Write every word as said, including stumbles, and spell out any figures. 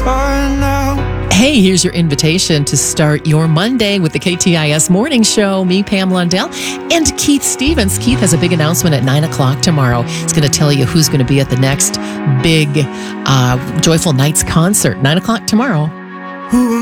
by now. Hey, here's your invitation to start your Monday with the K T I S Morning Show. Me, Pam Lundell, and Keith Stevens. Keith has a big announcement at nine o'clock tomorrow. He's going to tell you who's going to be at the next big uh, Joyful Nights concert. nine o'clock tomorrow. Who